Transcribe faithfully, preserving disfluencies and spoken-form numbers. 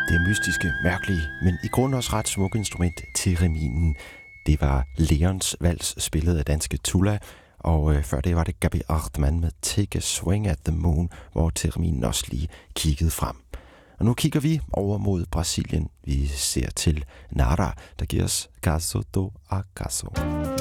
Det mystiske, mærkelige, men i grund også ret smukke instrument, theremin. Det var Leons vals, spillet af danske Tulla, og øh, før det var det Gaby Hartmann med Take a Swing at the Moon, hvor theremin også lige kiggede frem. Og nu kigger vi over mod Brasilien. Vi ser til Nara, der giver os Caso do Acaso.